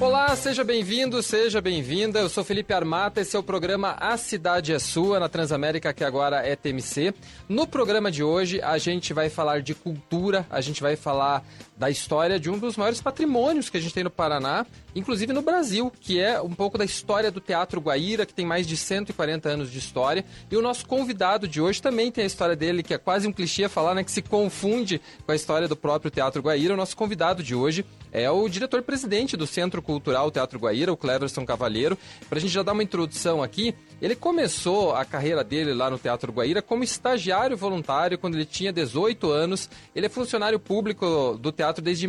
Olá, seja bem-vindo, seja bem-vinda. Eu sou Felipe Armata, esse é o programa A Cidade é Sua, na Transamérica, que agora é TMC. No programa de hoje, a gente vai falar de cultura, a gente vai falar da história de um dos maiores patrimônios que a gente tem no Paraná, inclusive no Brasil, que é um pouco da história do Teatro Guaíra, que tem mais de 140 anos de história. E o nosso convidado de hoje também tem a história dele, que é quase um clichê falar, né, que se confunde com a história do próprio Teatro Guaíra. O nosso convidado de hoje é o diretor-presidente do Centro Cultural Teatro Guaíra, o Cleverson Cavalheiro. Para a gente já dar uma introdução aqui, ele começou a carreira dele lá no Teatro Guaíra como estagiário voluntário quando ele tinha 18 anos. Ele é funcionário público do teatro desde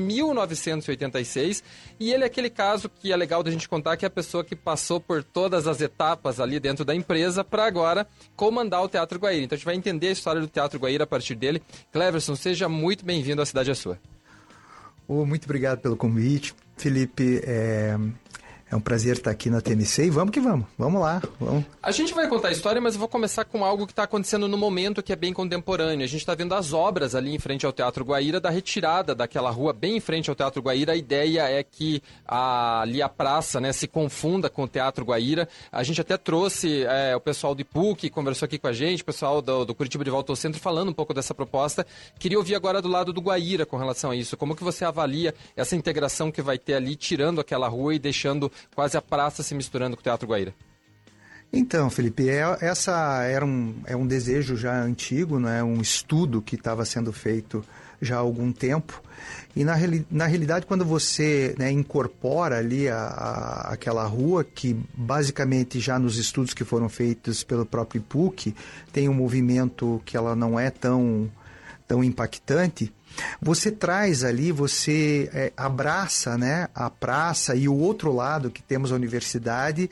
1986 e ele é aquele caso que é legal da gente contar, que é a pessoa que passou por todas as etapas ali dentro da empresa para agora comandar o Teatro Guaíra. Então a gente vai entender a história do Teatro Guaíra a partir dele. Cleverson, seja muito bem-vindo à Cidade é Sua. Muito obrigado pelo convite, Felipe. É um prazer estar aqui na TMC e vamos que vamos lá. Vamos. A gente vai contar a história, mas eu vou começar com algo que está acontecendo no momento, que é bem contemporâneo. A gente está vendo as obras ali em frente ao Teatro Guaíra, da retirada daquela rua bem em frente ao Teatro Guaíra. A ideia é que ali a praça, né, se confunda com o Teatro Guaíra. A gente até trouxe o pessoal do IPUC, conversou aqui com a gente, o pessoal do Curitiba de Volta ao Centro, falando um pouco dessa proposta. Queria ouvir agora do lado do Guaíra com relação a isso. Como que você avalia essa integração que vai ter ali, tirando aquela rua e deixando quase a praça se misturando com o Teatro Guaíra? Então, Felipe, é um desejo já antigo, né? Um estudo que estava sendo feito já há algum tempo. E na realidade, quando você, né, incorpora ali aquela rua, que basicamente já nos estudos que foram feitos pelo próprio IPUC, tem um movimento que ela não é tão impactante. Você traz ali, você abraça, né, a praça e o outro lado que temos a universidade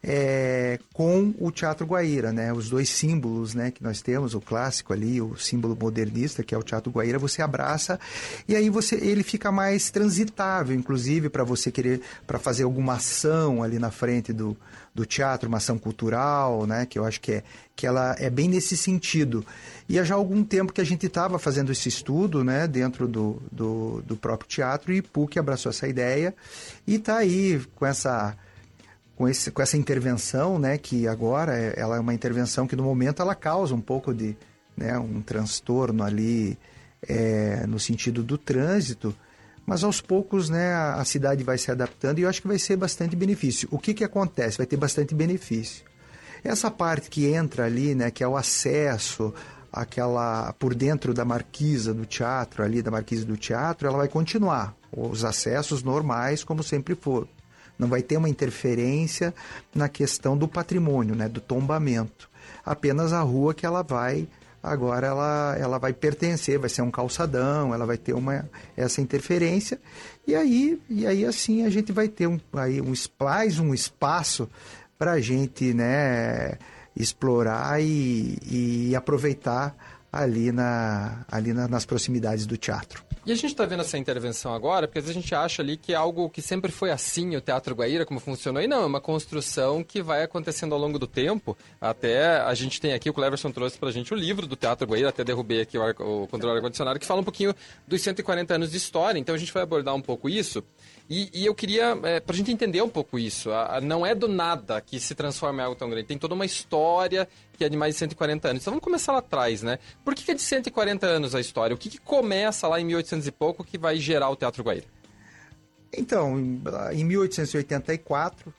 com o Teatro Guaíra, né, os dois símbolos, né, que nós temos, o clássico ali, o símbolo modernista, que é o Teatro Guaíra, você abraça e aí ele fica mais transitável, inclusive para você para fazer alguma ação ali na frente do teatro, uma ação cultural, né, que eu acho que ela é bem nesse sentido. E há já algum tempo que a gente estava fazendo esse estudo, né, dentro do próprio teatro, e o PUC abraçou essa ideia e está aí com essa intervenção, né, que agora ela é uma intervenção que no momento ela causa um pouco de, né, um transtorno ali no sentido do trânsito, mas aos poucos, né, a cidade vai se adaptando e eu acho que vai ser bastante benefício. O que acontece? Vai ter bastante benefício. Essa parte que entra ali, né, que é o acesso por dentro da marquisa do teatro, ali da marquisa do teatro, ela vai continuar. Os acessos normais, como sempre for. Não vai ter uma interferência na questão do patrimônio, né, do tombamento. Apenas a rua que ela vai, agora ela vai pertencer, vai ser um calçadão, ela vai ter essa interferência. E aí assim a gente vai ter um espaço para a gente, né, explorar e aproveitar ali nas proximidades do teatro. E a gente está vendo essa intervenção agora, porque às vezes a gente acha ali que é algo que sempre foi assim, o Teatro Guaíra, como funcionou, e não, é uma construção que vai acontecendo ao longo do tempo. Até a gente tem aqui, o Cleverson trouxe pra gente o livro do Teatro Guaíra, até derrubei aqui o controle ar-condicionado, que fala um pouquinho dos 140 anos de história, então a gente vai abordar um pouco isso. E eu queria, pra gente entender um pouco isso, não é do nada que se transforma em algo tão grande, tem toda uma história que é de mais de 140 anos. Então vamos começar lá atrás, né? Por que é de 140 anos a história? O que começa lá em 1800 e pouco que vai gerar o Teatro Guaíra? Então, em 1884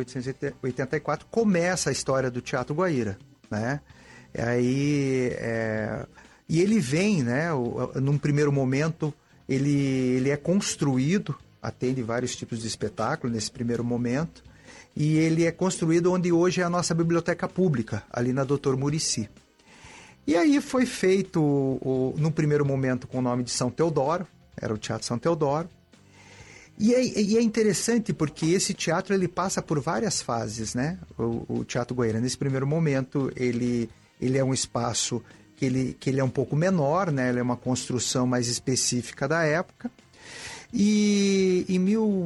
começa a história do Teatro Guaíra, né? E ele vem, né? Num primeiro momento, ele é construído, atende vários tipos de espetáculo nesse primeiro momento, e ele é construído onde hoje é a nossa biblioteca pública, ali na Doutor Muricy. E aí foi feito, no primeiro momento, com o nome de São Teodoro, era o Teatro São Teodoro. E é interessante porque esse teatro ele passa por várias fases, né? O Teatro Guaíra, nesse primeiro momento, ele é um espaço que ele é um pouco menor, né? Ele é uma construção mais específica da época. E em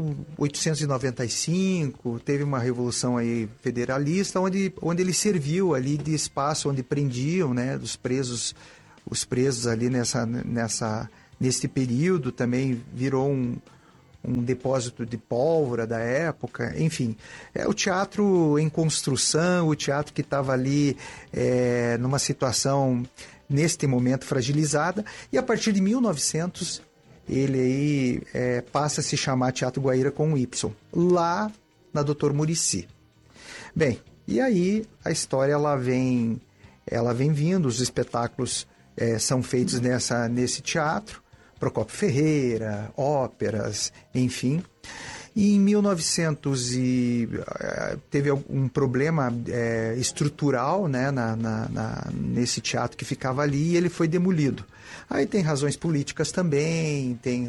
1895 teve uma revolução aí federalista onde ele serviu ali de espaço onde prendiam, né, os presos ali nesse período. Também virou um depósito de pólvora da época, enfim. É o teatro em construção, o teatro que estava ali numa situação, neste momento, fragilizada, e a partir de 1900, ele aí passa a se chamar Teatro Guaíra com Y, lá na Dr. Muricy. Bem, e aí a história ela vem vindo, os espetáculos são feitos nesse teatro, Procópio Ferreira, óperas, enfim. E em 1900 teve um problema estrutural, né, nesse teatro que ficava ali, e ele foi demolido. Aí tem razões políticas também, tem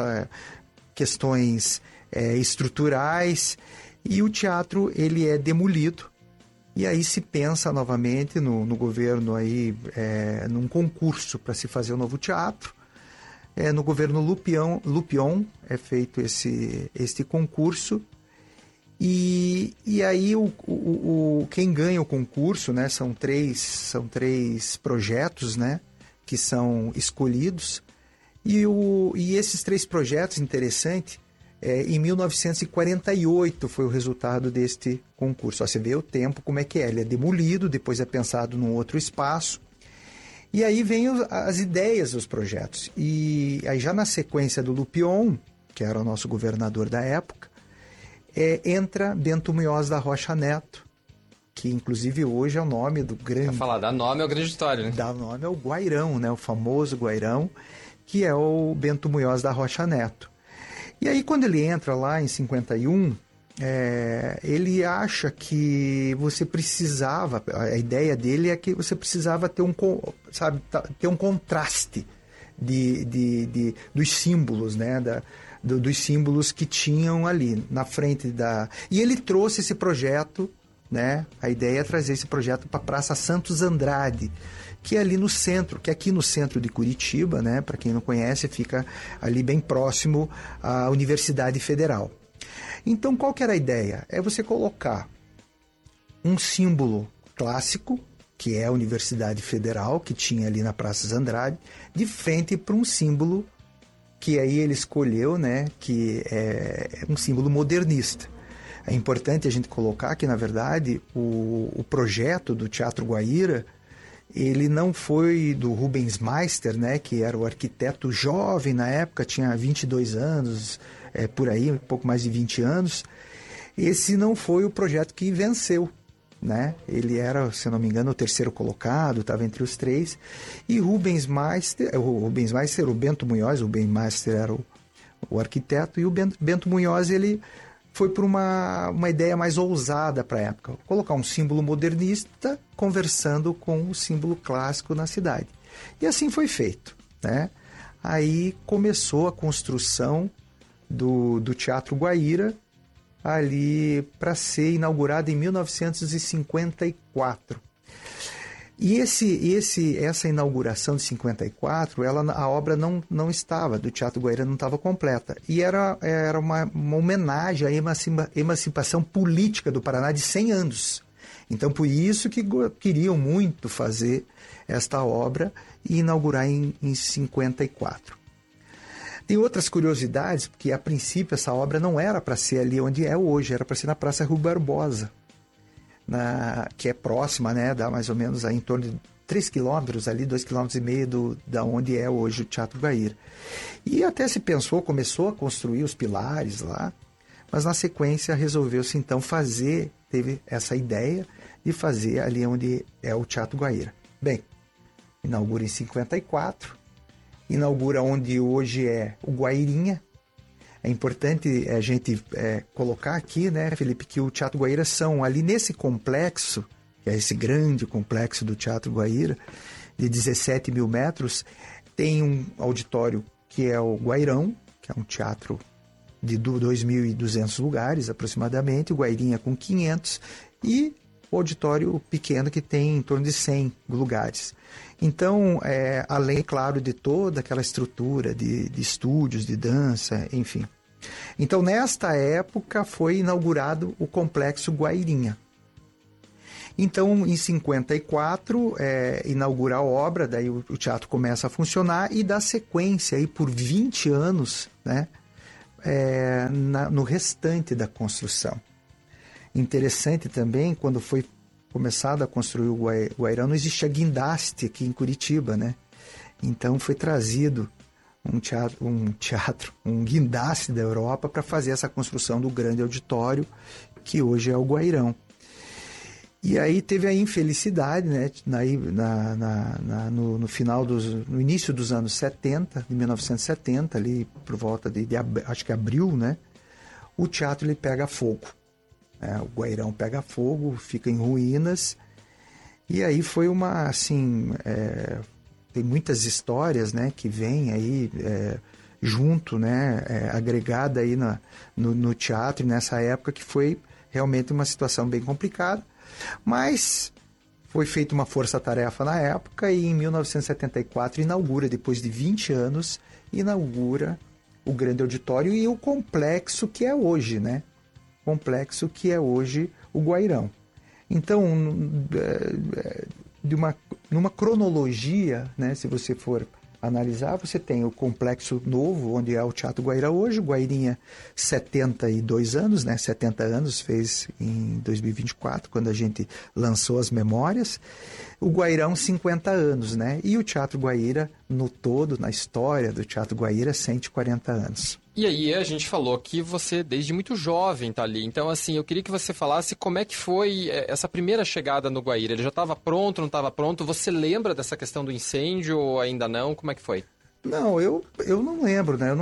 questões estruturais, e o teatro ele é demolido. E aí se pensa novamente no governo aí, num concurso para se fazer um novo teatro. No governo Lupion é feito este concurso, e aí quem ganha o concurso, né, são três projetos, né, que são escolhidos, e esses 3 projetos, interessante, em 1948 foi o resultado deste concurso. Você vê o tempo como é que ele é demolido, depois é pensado num outro espaço. E aí vem as ideias dos projetos. E aí já na sequência do Lupion, que era o nosso governador da época, entra Bento Munhoz da Rocha Neto, que inclusive hoje é o nome do grande... Pra falar, dá nome ao grande história, né? Dá nome ao Guairão, né? O famoso Guairão, que é o Bento Munhoz da Rocha Neto. E aí quando ele entra lá em 51... ele acha que você precisava, a ideia dele é que você precisava ter um contraste dos símbolos, né, dos símbolos que tinham ali na frente da... E ele trouxe esse projeto, né, a ideia é trazer esse projeto para a Praça Santos Andrade, que é ali no centro, que é aqui no centro de Curitiba, né, para quem não conhece, fica ali bem próximo à Universidade Federal. Então, qual que era a ideia? É você colocar um símbolo clássico, que é a Universidade Federal, que tinha ali na Praça Andrade, de frente para um símbolo que aí ele escolheu, né, que é um símbolo modernista. É importante a gente colocar que, na verdade, o projeto do Teatro Guaíra, ele não foi do Rubens Meister, né, que era o arquiteto jovem na época, tinha 22 anos, por aí, um pouco mais de 20 anos. Esse não foi o projeto que venceu, né? Ele era, se eu não me engano, o 3º colocado, estava entre os 3. E o Bento Munhoz, o Rubens Meister era o arquiteto, e o Bento Munhoz, ele foi por uma ideia mais ousada para a época. Colocar um símbolo modernista conversando com o símbolo clássico na cidade. E assim foi feito, né? Aí começou a construção do Teatro Guaíra, ali para ser inaugurado em 1954. E essa inauguração de 54, a obra não estava, do Teatro Guaíra não estava completa. E era uma homenagem à emancipação política do Paraná de 100 anos. Então, por isso que queriam muito fazer esta obra e inaugurar em 54. Tem outras curiosidades, porque a princípio essa obra não era para ser ali onde é hoje, era para ser na Praça Rui Barbosa, que é próxima, né, dá mais ou menos aí em torno de 3 quilômetros ali, 2,5 km da onde é hoje o Teatro Guaíra. E até se pensou, começou a construir os pilares lá, mas na sequência resolveu-se então teve essa ideia de fazer ali onde é o Teatro Guaíra. Bem, inaugura em 54, inaugura onde hoje é o Guairinha. É importante a gente colocar aqui, né, Felipe, que o Teatro Guaíra são ali nesse complexo, que é esse grande complexo do Teatro Guaíra, de 17 mil metros, tem um auditório que é o Guairão, que é um teatro de 2.200 lugares aproximadamente, o Guairinha com 500, e o auditório pequeno que tem em torno de 100 lugares. Então, além, claro, de toda aquela estrutura de estúdios, de dança, enfim. Então, nesta época, foi inaugurado o Complexo Guairinha. Então, em 54, inaugura a obra, daí o teatro começa a funcionar e dá sequência aí por 20 anos, né? no restante da construção. Interessante também, quando foi começado a construir o Guairão, não existia guindaste aqui em Curitiba, né? Então foi trazido um guindaste da Europa para fazer essa construção do grande auditório, que hoje é o Guairão. E aí teve a infelicidade, né? No início dos anos 70, de 1970, ali por volta acho que abril, né? O teatro ele pega fogo. O Guairão pega fogo, fica em ruínas. E aí foi uma, assim, tem muitas histórias, né? Que vêm aí junto, né? Agregada aí no teatro nessa época, que foi realmente uma situação bem complicada. Mas foi feita uma força-tarefa na época e em 1974 depois de 20 anos, inaugura o grande auditório e o complexo que é hoje, né? Complexo que é hoje o Guairão. Então, numa cronologia, né, se você for analisar, você tem o complexo novo, onde é o Teatro Guaíra hoje, o Guairinha 72 anos, né, 70 anos, fez em 2024, quando a gente lançou as memórias, o Guairão 50 anos, né, e o Teatro Guaíra, no todo, na história do Teatro Guaíra, 140 anos. E aí a gente falou que você, desde muito jovem, está ali. Então, assim, eu queria que você falasse como é que foi essa primeira chegada no Guaíra. Ele já estava pronto, não estava pronto? Você lembra dessa questão do incêndio ou ainda não? Como é que foi? Não, eu não lembro, né?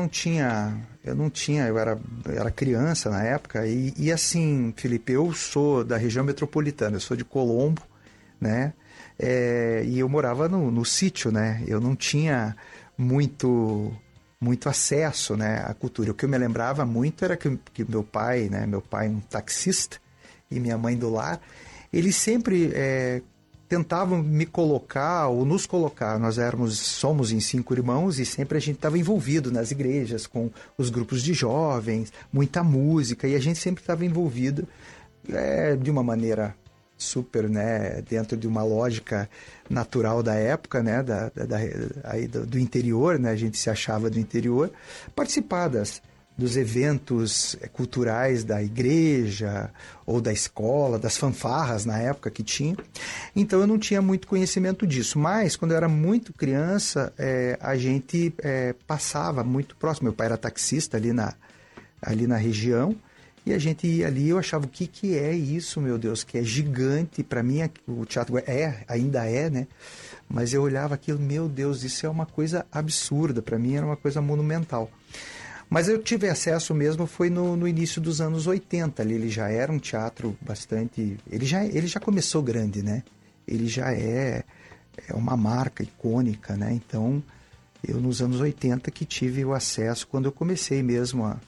Eu era criança na época. E assim, Felipe, eu sou da região metropolitana, eu sou de Colombo, né? E eu morava no sítio, né? Eu não tinha muito acesso, né, à cultura. O que eu me lembrava muito era que meu pai, né, um taxista e minha mãe do lar, eles sempre tentavam me colocar ou nos colocar. Nós somos em 5 irmãos e sempre a gente estava envolvido nas igrejas com os grupos de jovens, muita música, e a gente sempre estava envolvido de uma maneira super, né, dentro de uma lógica natural da época, né, do interior, né, a gente se achava do interior, participar dos eventos culturais da igreja ou da escola, das fanfarras na época que tinha. Então eu não tinha muito conhecimento disso, mas quando eu era muito criança, a gente passava muito próximo. Meu pai era taxista ali na região, e a gente ia ali, eu achava, o que é isso, meu Deus, que é gigante. Para mim, o teatro ainda é, né? Mas eu olhava aquilo, meu Deus, isso é uma coisa absurda. Para mim era uma coisa monumental. Mas eu tive acesso mesmo, foi no início dos anos 80. Ali, ele já era um teatro bastante... Ele já começou grande, né? Ele já é uma marca icônica, né? Então, eu nos anos 80 que tive o acesso, quando eu comecei mesmo a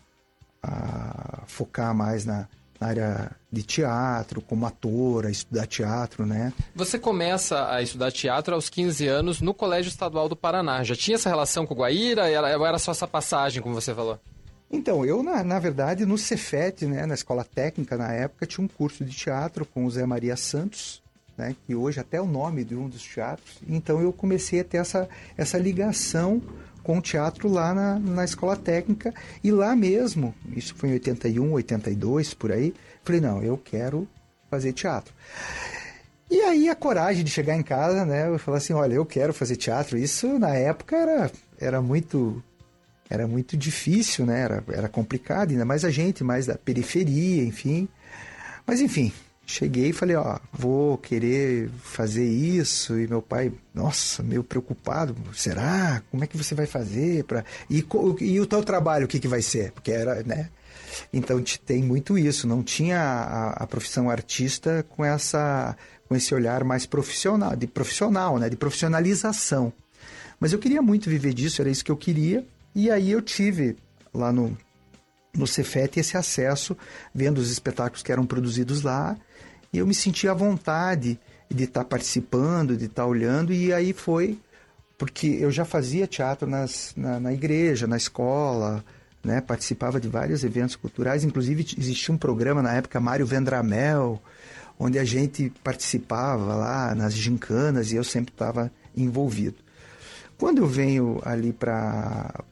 focar mais na área de teatro, como ator, a estudar teatro, né? Você começa a estudar teatro aos 15 anos no Colégio Estadual do Paraná. Já tinha essa relação com o Guaíra? Era só essa passagem, como você falou? Então, eu, na verdade, no Cefet, né, na Escola Técnica, na época, tinha um curso de teatro com o Zé Maria Santos, né, que hoje até é o nome de um dos teatros. Então, eu comecei a ter essa ligação com o teatro lá na Escola Técnica, e lá mesmo, isso foi em 81, 82, por aí, falei, não, eu quero fazer teatro. E aí a coragem de chegar em casa, né, eu falei assim, olha, eu quero fazer teatro. Isso na época era muito difícil, né, era complicado, ainda mais a gente, mais da periferia, enfim. Mas enfim, cheguei e falei, vou querer fazer isso. E meu pai, nossa, meio preocupado. Será? Como é que você vai fazer? E o teu trabalho, o que vai ser? Porque era, né? Então tem muito isso. Não tinha a profissão artista com esse olhar mais profissional, né? De profissionalização. Mas eu queria muito viver disso, era isso que eu queria. E aí eu tive lá no Cefet esse acesso, vendo os espetáculos que eram produzidos lá, e eu me senti à vontade de estar participando, de estar olhando, e aí foi porque eu já fazia teatro na igreja, na escola, né? Participava de vários eventos culturais, inclusive existia um programa na época, Mário Vendramel, onde a gente participava lá nas gincanas e eu sempre estava envolvido. Quando eu venho ali para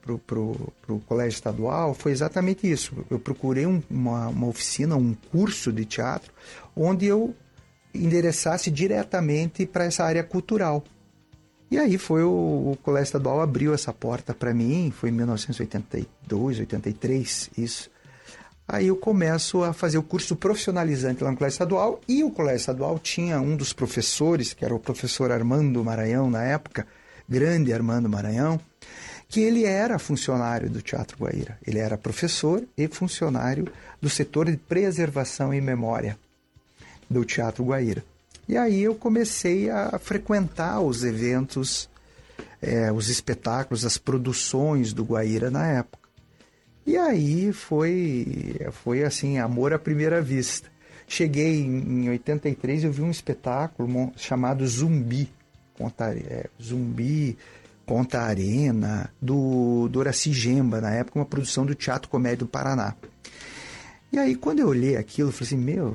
pro colégio estadual foi exatamente isso. Eu procurei uma oficina, um curso de teatro, onde eu endereçasse diretamente para essa área cultural. E aí foi o colégio estadual abriu essa porta para mim, foi em 1982, 83, isso. Aí eu começo a fazer o curso profissionalizante lá no colégio estadual, e o colégio estadual tinha um dos professores, que era o professor Armando Maranhão na época, grande Armando Maranhão, que ele era funcionário do Teatro Guaíra. Ele era professor e funcionário do setor de preservação e memória do Teatro Guaíra. E aí eu comecei a frequentar os eventos, os espetáculos, as produções do Guaíra na época. E aí foi assim, amor à primeira vista. Cheguei em 83, eu vi um espetáculo chamado Zumbi, Conta a Arena, do Horaci Gemba, na época, uma produção do Teatro Comédia do Paraná. E aí, quando eu olhei aquilo, eu falei assim, meu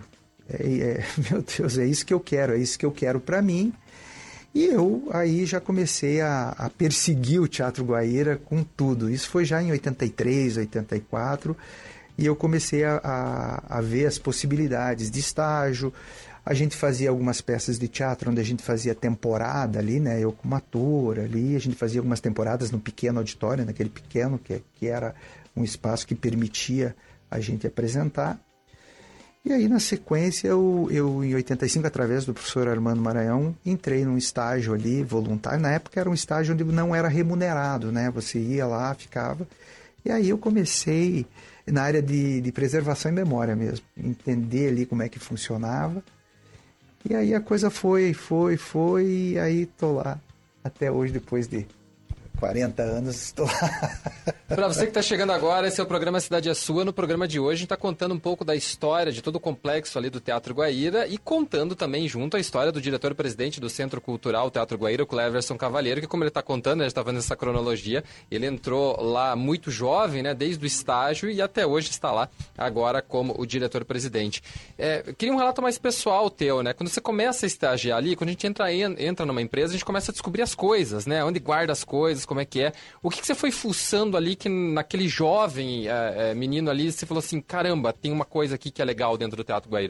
Deus, é isso que eu quero para mim. E eu aí já comecei a perseguir o Teatro Guaíra com tudo. Isso foi já em 83, 84, e eu comecei a ver as possibilidades de estágio. A gente fazia algumas peças de teatro onde a gente fazia temporada ali, né? Eu como ator ali, a gente fazia algumas temporadas no pequeno auditório, naquele pequeno, que era um espaço que permitia a gente apresentar. E aí, na sequência, eu em 85, através do professor Armando Maranhão, entrei num estágio ali, voluntário. Na época era um estágio onde não era remunerado, né? Você ia lá, ficava. E aí eu comecei na área de preservação e memória mesmo, entender ali como é que funcionava. E aí a coisa foi, e aí tô lá até hoje, depois de 40 anos, estou lá. Para você que está chegando agora, esse é o programa Cidade é Sua. No programa de hoje, a gente está contando um pouco da história de todo o complexo ali do Teatro Guaíra e contando também junto a história do diretor-presidente do Centro Cultural Teatro Guaíra, o Cleverson Cavalheiro, que como ele está contando, a gente está fazendo essa cronologia, ele entrou lá muito jovem, né, desde o estágio e até hoje está lá agora como o diretor-presidente. Queria um relato mais pessoal teu, né? Quando você começa a estagiar ali, quando a gente entra numa empresa, a gente começa a descobrir as coisas, né? Onde guarda as coisas, como é que é. O que você foi fuçando ali que naquele jovem menino ali, você falou assim, caramba, tem uma coisa aqui que é legal dentro do Teatro Guaíra?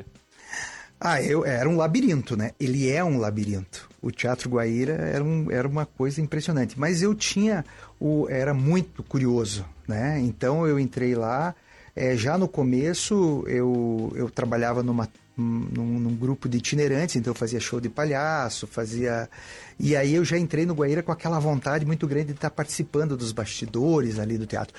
Era um labirinto, né? Ele é um labirinto. O Teatro Guaíra era uma coisa impressionante. Mas eu era muito curioso, né? Então eu entrei lá, já no começo eu trabalhava num grupo de itinerantes, então eu fazia show de palhaço, e aí eu já entrei no Guaíra com aquela vontade muito grande de estar participando dos bastidores ali do teatro.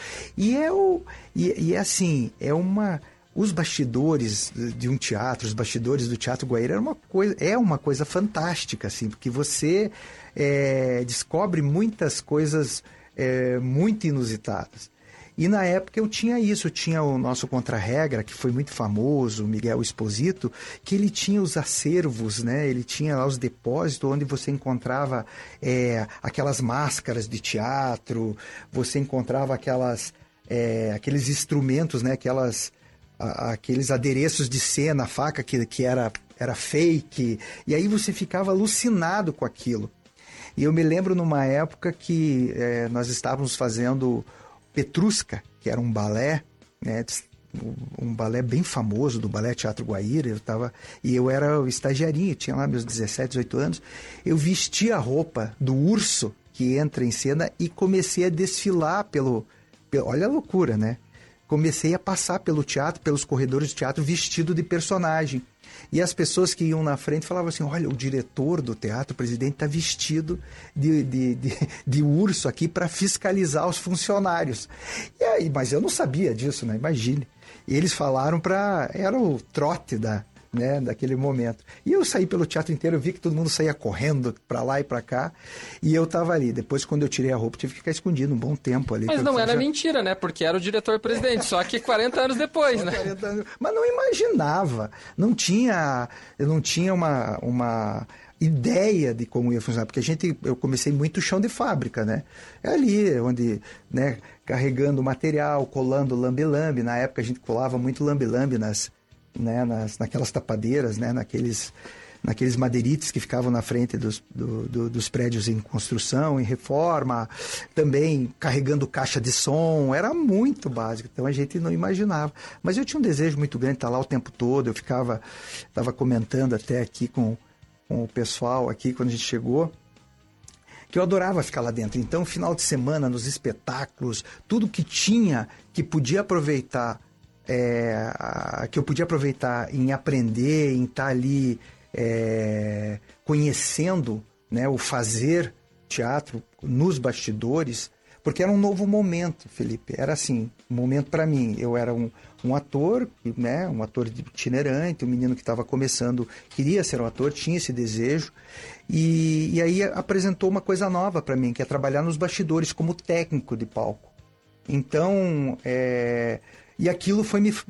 Os bastidores de um teatro, os bastidores do Teatro Guaíra é uma coisa fantástica, assim, porque você descobre muitas coisas muito inusitadas. E na época eu tinha isso, tinha o nosso contra-regra, que foi muito famoso, o Miguel Esposito, que ele tinha os acervos, né? Ele tinha lá os depósitos onde você encontrava aquelas máscaras de teatro, você encontrava aqueles instrumentos, né? Aqueles adereços de cena, a faca que era fake, e aí você ficava alucinado com aquilo. E eu me lembro numa época que nós estávamos fazendo Petrushka, que era um balé, né, um balé bem famoso do Balé Teatro Guaíra. Eu era o estagiarinho, tinha lá meus 17, 18 anos. Eu vesti a roupa do urso que entra em cena e comecei a desfilar olha a loucura, né? Comecei a passar pelo teatro, pelos corredores do teatro, vestido de personagem. E as pessoas que iam na frente falavam assim, olha, o diretor do teatro, o presidente, está vestido de urso aqui para fiscalizar os funcionários. E aí, mas eu não sabia disso, né? Imagine. E eles falaram era o trote daquele momento. E eu saí pelo teatro inteiro, eu vi que todo mundo saía correndo para lá e para cá, e eu tava ali. Depois, quando eu tirei a roupa, tive que ficar escondido um bom tempo ali. Mas não era mentira, né? Porque era o diretor-presidente, só que 40 anos depois, né? 40 anos. Mas não imaginava. Eu não tinha uma ideia de como ia funcionar, porque eu comecei muito chão de fábrica, né? É ali onde, né, carregando material, colando lambe-lambe. Na época a gente colava muito lambe-lambe naquelas tapadeiras, né, naqueles madeirites que ficavam na frente dos prédios em construção, em reforma, também carregando caixa de som, era muito básico, então a gente não imaginava. Mas eu tinha um desejo muito grande de estar lá o tempo todo, eu estava comentando até aqui com o pessoal aqui quando a gente chegou, que eu adorava ficar lá dentro. Então, final de semana, nos espetáculos, tudo que tinha, que podia aproveitar, que eu podia aproveitar em aprender, em estar ali conhecendo, né, o fazer teatro nos bastidores, porque era um novo momento, Felipe. Era assim, um momento para mim. Eu era um ator, né, um ator itinerante, um menino que estava começando, queria ser um ator, tinha esse desejo, e aí apresentou uma coisa nova para mim, que é trabalhar nos bastidores como técnico de palco. Então, e aquilo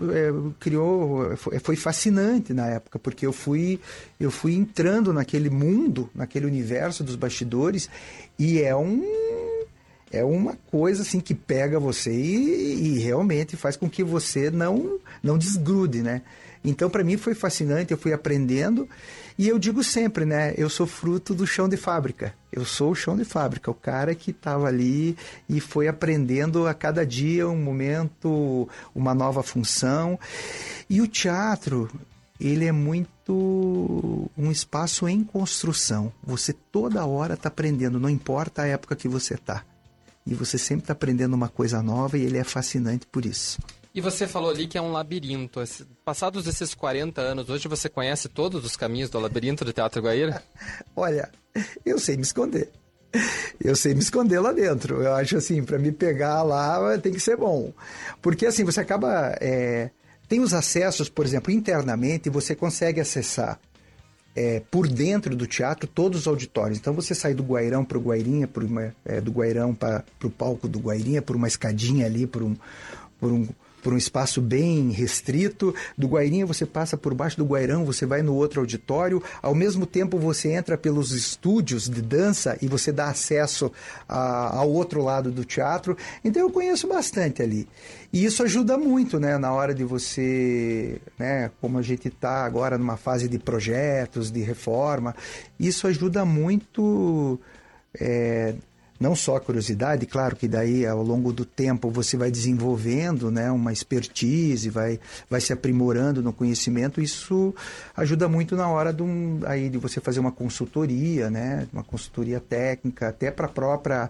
foi fascinante na época, porque eu fui entrando naquele mundo, naquele universo dos bastidores, e é uma coisa assim que pega você e realmente faz com que você não desgrude, né? Então, para mim foi fascinante, eu fui aprendendo, e eu digo sempre, né? Eu sou fruto do chão de fábrica. Eu sou o chão de fábrica, o cara que estava ali e foi aprendendo a cada dia um momento, uma nova função. E o teatro, ele é muito um espaço em construção. Você toda hora está aprendendo, não importa a época que você está. E você sempre está aprendendo uma coisa nova, e ele é fascinante por isso. E você falou ali que é um labirinto. Passados esses 40 anos, hoje você conhece todos os caminhos do labirinto do Teatro Guaíra? Olha, eu sei me esconder. Eu sei me esconder lá dentro. Eu acho assim, para me pegar lá tem que ser bom. Porque assim, você acaba... tem os acessos, por exemplo, internamente, você consegue acessar por dentro do teatro todos os auditórios. Então você sai do Guairão para o Guairinha, do Guairão para o palco do Guairinha, por uma escadinha ali, por um espaço bem restrito. Do Guairinha você passa por baixo do Guairão, você vai no outro auditório, ao mesmo tempo você entra pelos estúdios de dança e você dá acesso ao outro lado do teatro. Então eu conheço bastante ali. E isso ajuda muito, né, na hora de você, né, como a gente está agora numa fase de projetos, de reforma, isso ajuda muito... não só a curiosidade, claro que daí ao longo do tempo você vai desenvolvendo, né, uma expertise, vai se aprimorando no conhecimento. Isso ajuda muito na hora de você fazer uma consultoria, né, uma consultoria técnica, até para a própria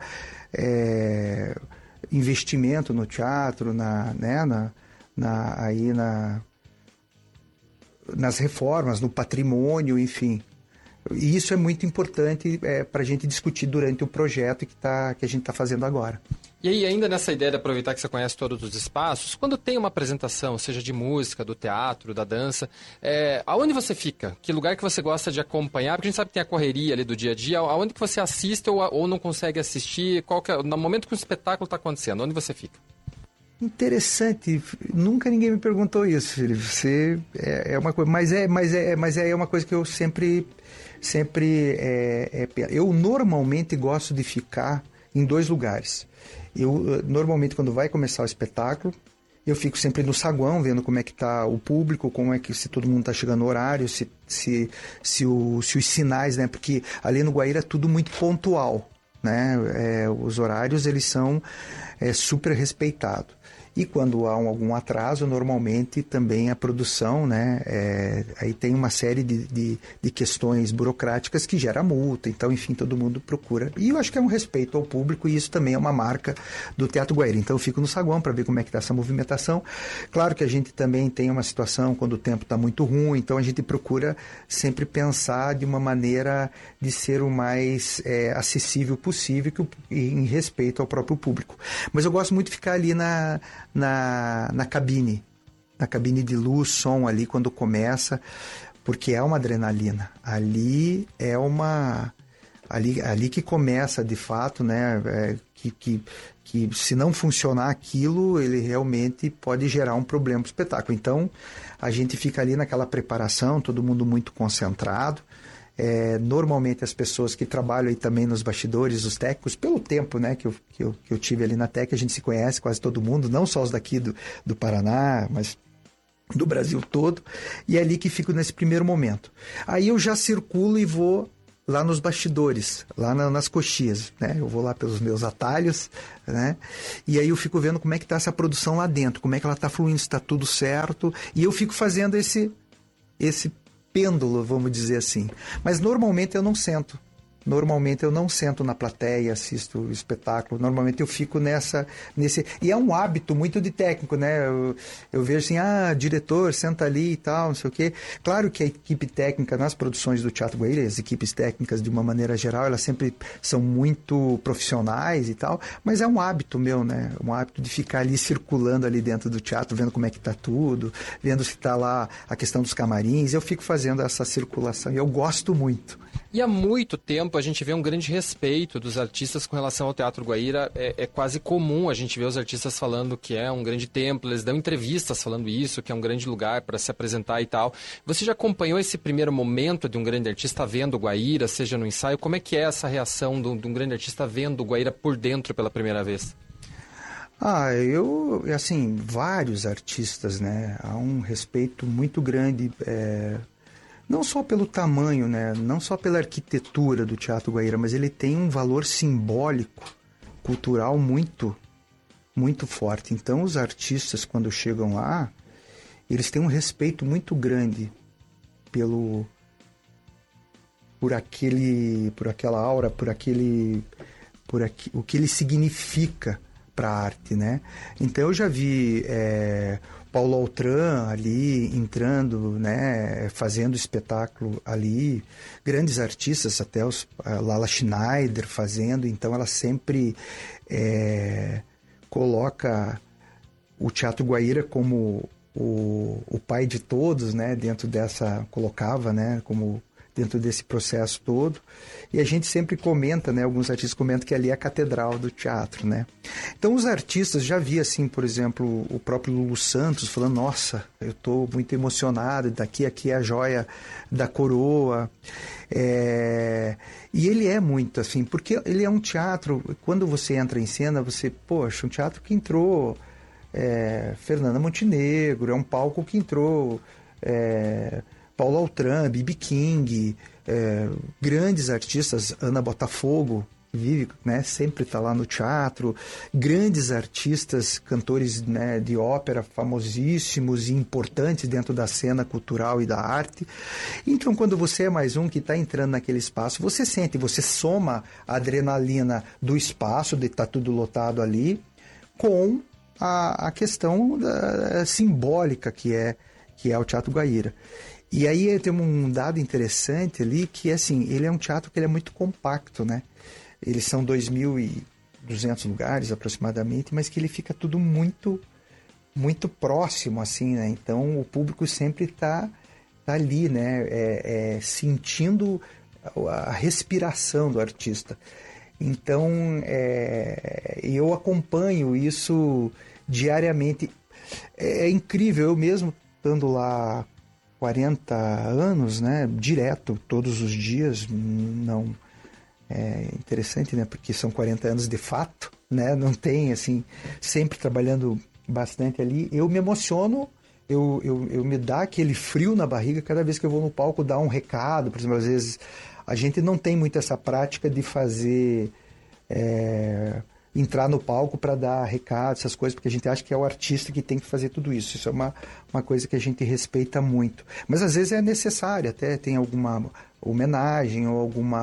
investimento no teatro, nas reformas, no patrimônio, enfim. E isso é muito importante para a gente discutir durante o projeto que a gente está fazendo agora. E aí, ainda nessa ideia de aproveitar que você conhece todos os espaços, quando tem uma apresentação, seja de música, do teatro, da dança, aonde você fica? Que lugar que você gosta de acompanhar? Porque a gente sabe que tem a correria ali do dia a dia. Aonde que você assiste ou não consegue assistir? No momento que o espetáculo está acontecendo, onde você fica? Interessante, nunca ninguém me perguntou isso, Felipe. Você é uma coisa, mas é uma coisa que eu sempre eu normalmente gosto de ficar em 2 lugares. Eu normalmente, quando vai começar o espetáculo, eu fico sempre no saguão, vendo como é que está o público, se todo mundo está chegando no horário, se os sinais, né? Porque ali no Guaíra é tudo muito pontual, né? Os horários, eles são super respeitados. E quando há algum atraso, normalmente também a produção, né, aí tem uma série de questões burocráticas que gera multa. Então, enfim, todo mundo procura. E eu acho que é um respeito ao público, e isso também é uma marca do Teatro Guaíra. Então eu fico no saguão para ver como é que está essa movimentação. Claro que a gente também tem uma situação quando o tempo está muito ruim, então a gente procura sempre pensar de uma maneira de ser o mais acessível possível em respeito ao próprio público. Mas eu gosto muito de ficar ali na cabine de luz, som ali quando começa, porque é uma adrenalina. Ali que começa de fato, né? Que se não funcionar aquilo, ele realmente pode gerar um problema para o espetáculo. Então a gente fica ali naquela preparação, todo mundo muito concentrado. Normalmente as pessoas que trabalham aí também nos bastidores, os técnicos, pelo tempo, né, que eu tive ali na TEC, a gente se conhece quase todo mundo, não só os daqui do Paraná, mas do Brasil todo, e é ali que fico nesse primeiro momento. Aí eu já circulo e vou lá nos bastidores, lá nas coxias, né? Eu vou lá pelos meus atalhos, né? E aí eu fico vendo como é que está essa produção lá dentro, como é que ela está fluindo, se está tudo certo, e eu fico fazendo esse pêndulo, vamos dizer assim. Mas normalmente eu não sento. Normalmente eu não sento na plateia, assisto o espetáculo. Normalmente eu fico nesse... E é um hábito muito de técnico, né? Eu vejo assim, diretor, senta ali e tal, não sei o quê. Claro que a equipe técnica nas produções do Teatro Guaíra, as equipes técnicas de uma maneira geral, elas sempre são muito profissionais e tal, mas é um hábito meu, né? Um hábito de ficar ali circulando ali dentro do teatro, vendo como é que tá tudo, vendo se tá lá a questão dos camarins. Eu fico fazendo essa circulação e eu gosto muito. E há muito tempo a gente vê um grande respeito dos artistas com relação ao Teatro Guaíra. É quase comum a gente ver os artistas falando que é um grande templo, eles dão entrevistas falando isso, que é um grande lugar para se apresentar e tal. Você já acompanhou esse primeiro momento de um grande artista vendo o Guaíra, seja no ensaio? Como é que é essa reação de um grande artista vendo o Guaíra por dentro pela primeira vez? Vários artistas, né? Há um respeito muito grande... Não só pelo tamanho, né? Não só pela arquitetura do Teatro Guaíra, mas ele tem um valor simbólico, cultural muito, muito forte. Então, os artistas, quando chegam lá, eles têm um respeito muito grande por aquela aura, o que ele significa para a arte, né? Então, eu já vi... Paulo Altran ali entrando, né, fazendo espetáculo ali, grandes artistas, até Lala Schneider fazendo, então ela sempre coloca o Teatro Guaíra como o pai de todos, né, colocava, né, como dentro desse processo todo, e a gente sempre comenta, né, alguns artistas comentam que ali é a catedral do teatro, né. Então os artistas, já vi assim, por exemplo, o próprio Lulu Santos falando, nossa, eu estou muito emocionado, aqui é a joia da coroa, e ele é muito assim, porque ele é um teatro, quando você entra em cena, poxa, um teatro que entrou Fernanda Montenegro, é um palco que entrou... Paulo Altran, B.B. King, grandes artistas, Ana Botafogo, que vive, né, sempre está lá no teatro, grandes artistas, cantores, né, de ópera famosíssimos e importantes dentro da cena cultural e da arte. Então, quando você é mais um que está entrando naquele espaço, você sente, você soma a adrenalina do espaço, de estar tudo lotado ali, com a questão simbólica que é o Teatro Guaíra. E aí tem um dado interessante ali, que assim, ele é um teatro que ele é muito compacto, né? Eles são 2.200 lugares aproximadamente, mas que ele fica tudo muito, muito próximo, assim, né? Então o público sempre está ali, né? Sentindo a respiração do artista. Então eu acompanho isso diariamente. É incrível, eu mesmo estando lá 40 anos, né, direto, todos os dias, não é interessante, né, porque são 40 anos de fato, né, não tem, assim, sempre trabalhando bastante ali, eu me emociono, eu me dá aquele frio na barriga cada vez que eu vou no palco dar um recado, por exemplo, às vezes a gente não tem muito essa prática de fazer... entrar no palco para dar recado, essas coisas, porque a gente acha que é o artista que tem que fazer tudo isso. Isso é uma coisa que a gente respeita muito. Mas às vezes é necessário, até tem alguma homenagem ou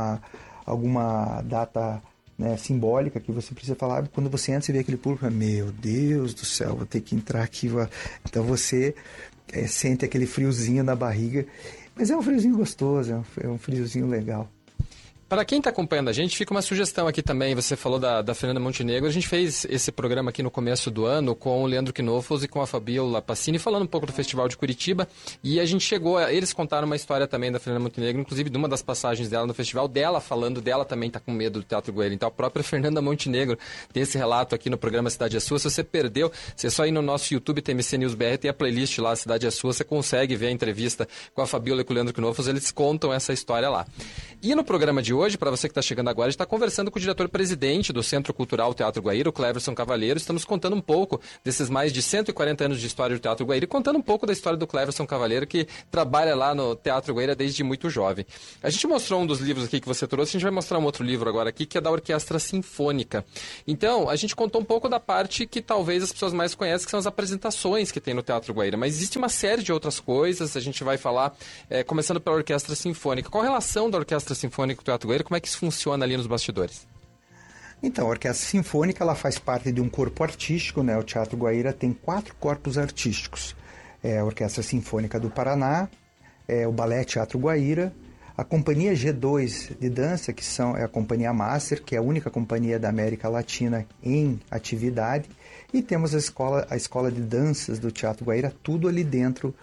alguma data, né, simbólica que você precisa falar. Quando você entra, você vê aquele público, meu Deus do céu, vou ter que entrar aqui. Então você sente aquele friozinho na barriga. Mas é um friozinho gostoso, é um friozinho legal. Para quem está acompanhando a gente, fica uma sugestão aqui também. Você falou da Fernanda Montenegro. A gente fez esse programa aqui no começo do ano com o Leandro Knofels e com a Fabiola Passini, falando um pouco do Festival de Curitiba. E a gente eles contaram uma história também da Fernanda Montenegro, inclusive de uma das passagens dela no festival, falando dela também tá com medo do Teatro Guaíra. Então a própria Fernanda Montenegro tem esse relato aqui no programa Cidade é Sua. Se você perdeu, você só ir no nosso YouTube, TMC News BR, tem a playlist lá, Cidade é Sua, você consegue ver a entrevista com a Fabiola e com o Leandro Knofels, eles contam essa história lá. E no programa de hoje, hoje, para você que está chegando agora, a gente está conversando com o diretor-presidente do Centro Cultural Teatro Guaíra, o Cleverson Cavaleiro. Estamos contando um pouco desses mais de 140 anos de história do Teatro Guaíra e contando um pouco da história do Cleverson Cavaleiro, que trabalha lá no Teatro Guaíra desde muito jovem. A gente mostrou um dos livros aqui que você trouxe, a gente vai mostrar um outro livro agora aqui, que é da Orquestra Sinfônica. Então, a gente contou um pouco da parte que talvez as pessoas mais conhecem, que são as apresentações que tem no Teatro Guaíra, mas existe uma série de outras coisas, a gente vai falar, começando pela Orquestra Sinfônica. Qual a relação da Orquestra Sinfônica com o Teatro Guaíra? Como é que isso funciona ali nos bastidores? Então, a Orquestra Sinfônica ela faz parte de um corpo artístico, né? O Teatro Guaíra tem 4 corpos artísticos. A Orquestra Sinfônica do Paraná, o Balé Teatro Guaíra, a Companhia G2 de Dança, que é a Companhia Master, que é a única companhia da América Latina em atividade, e temos a Escola de Danças do Teatro Guaíra, tudo ali dentro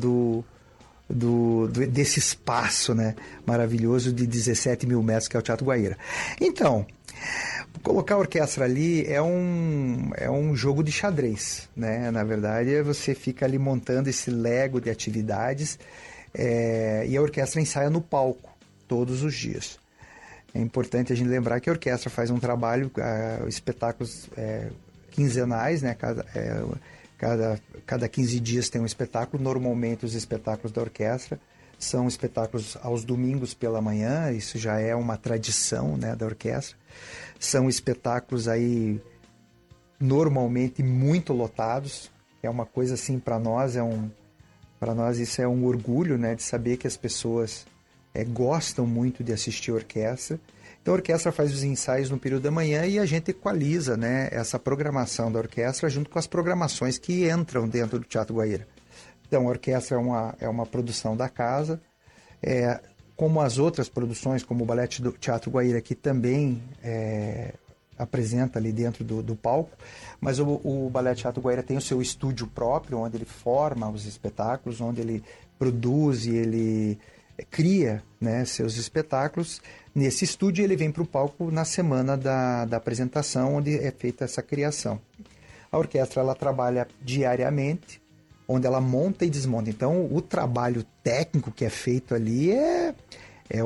desse espaço, né, maravilhoso de 17 mil metros que é o Teatro Guaíra. Então, colocar a orquestra ali é um jogo de xadrez, né? Na verdade, você fica ali montando esse lego de atividades e a orquestra ensaia no palco todos os dias. É importante a gente lembrar que a orquestra faz um trabalho, espetáculos quinzenais, né? Cada 15 dias tem um espetáculo. Normalmente os espetáculos da orquestra são espetáculos aos domingos pela manhã, isso já é uma tradição, né, da orquestra. São espetáculos aí normalmente muito lotados, é uma coisa assim para nós, isso é um orgulho, né, de saber que as pessoas gostam muito de assistir a orquestra. Então a orquestra faz os ensaios no período da manhã e a gente equaliza, né, essa programação da orquestra junto com as programações que entram dentro do Teatro Guaíra. Então a orquestra é uma produção da casa, como as outras produções, como o Balé Teatro Guaíra, que também apresenta ali dentro do palco, mas o Balé Teatro Guaíra tem o seu estúdio próprio, onde ele forma os espetáculos, onde ele produz e ele cria, né, seus espetáculos. Nesse estúdio ele vem para o palco na semana da apresentação, onde é feita essa criação. A orquestra ela trabalha diariamente, onde ela monta e desmonta. Então o trabalho técnico que é feito ali é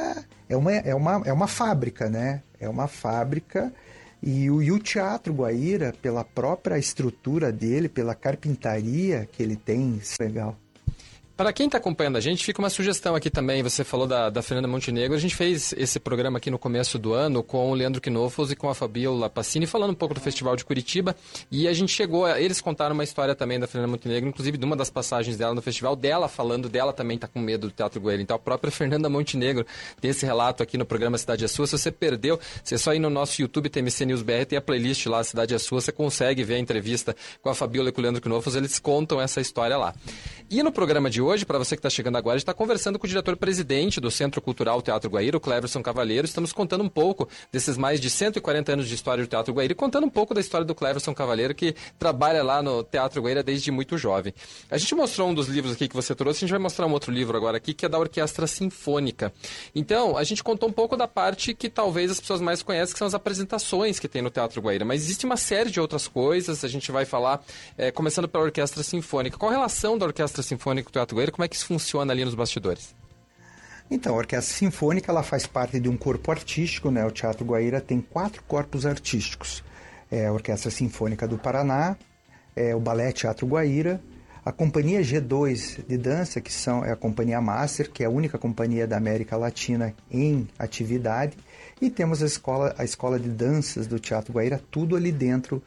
uma fábrica, né? É uma fábrica e o Teatro Guaíra, pela própria estrutura dele, pela carpintaria que ele tem, legal. Para quem está acompanhando a gente, fica uma sugestão aqui também. Você falou da Fernanda Montenegro. A gente fez esse programa aqui no começo do ano com o Leandro Knofels e com a Fabiola Passini, falando um pouco do Festival de Curitiba. E a gente eles contaram uma história também da Fernanda Montenegro, inclusive de uma das passagens dela no festival, dela falando dela também está com medo do Teatro Guaíra. Então a própria Fernanda Montenegro tem esse relato aqui no programa Cidade é Sua. Se você perdeu, você só ir no nosso YouTube, TMC News BR, tem a playlist lá, Cidade é Sua, você consegue ver a entrevista com a Fabiola e com o Leandro Knofels, eles contam essa história lá. E no programa de hoje, para você que está chegando agora, a gente está conversando com o diretor-presidente do Centro Cultural Teatro Guaíra, o Cleverson Cavaleiro. Estamos contando um pouco desses mais de 140 anos de história do Teatro Guaíra e contando um pouco da história do Cleverson Cavaleiro, que trabalha lá no Teatro Guaíra desde muito jovem. A gente mostrou um dos livros aqui que você trouxe, a gente vai mostrar um outro livro agora aqui, que é da Orquestra Sinfônica. Então, a gente contou um pouco da parte que talvez as pessoas mais conhecem, que são as apresentações que tem no Teatro Guaíra, mas existe uma série de outras coisas, a gente vai falar, começando pela Orquestra Sinfônica. Qual a relação da Orquestra Sinfônica com o Teatro Guaíra? Como é que isso funciona ali nos bastidores? Então, a Orquestra Sinfônica ela faz parte de um corpo artístico, né? O Teatro Guaíra tem 4 corpos artísticos. A Orquestra Sinfônica do Paraná, o Balé Teatro Guaíra, a Companhia G2 de Dança, que é a Companhia Master, que é a única companhia da América Latina em atividade, e temos a Escola de Danças do Teatro Guaíra, tudo ali dentro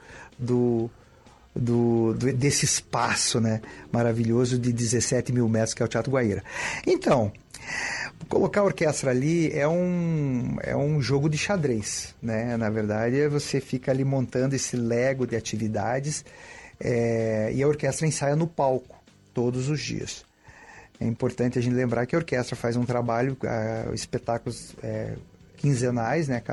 desse espaço, né, maravilhoso de 17 mil metros que é o Teatro Guaíra. Então, colocar a orquestra ali é um jogo de xadrez, né? Na verdade, você fica ali montando esse lego de atividades e a orquestra ensaia no palco todos os dias. É importante a gente lembrar que a orquestra faz um trabalho, espetáculos quinzenais, né?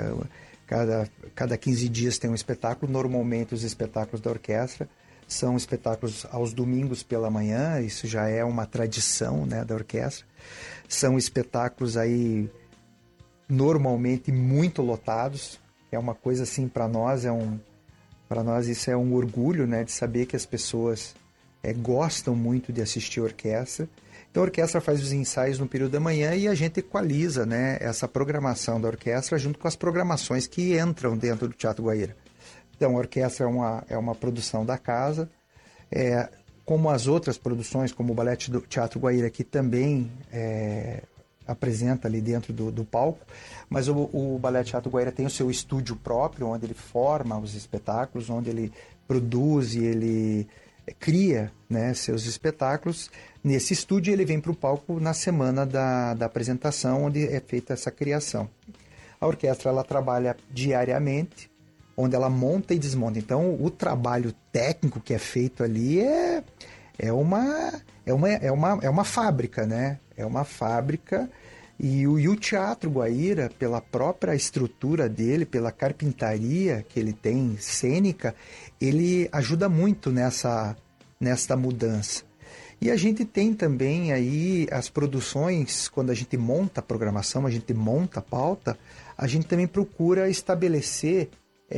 Cada 15 dias tem um espetáculo. Normalmente os espetáculos da orquestra são espetáculos aos domingos pela manhã, isso já é uma tradição, né, da orquestra. São espetáculos aí normalmente muito lotados, é uma coisa assim para nós, isso é um orgulho, né, de saber que as pessoas gostam muito de assistir a orquestra. Então Então a orquestra faz os ensaios no período da manhã e a gente equaliza, né, essa programação da orquestra junto com as programações que entram dentro do Teatro Guaíra. Então a orquestra é uma produção da casa, como as outras produções, como o Balé do Teatro Guaíra, que também apresenta ali dentro do palco, mas o Balé Teatro Guaíra tem o seu estúdio próprio, onde ele forma os espetáculos, onde ele produz e ele cria, né, seus espetáculos. Nesse estúdio ele vem para o palco na semana da apresentação, onde é feita essa criação. A orquestra ela trabalha diariamente, onde ela monta e desmonta. Então o trabalho técnico que é feito ali é uma fábrica, né? É uma fábrica e o Teatro Guaíra, pela própria estrutura dele, pela carpintaria que ele tem cênica, ele ajuda muito nesta mudança. E a gente tem também aí as produções, quando a gente monta a programação, a gente monta a pauta, a gente também procura estabelecer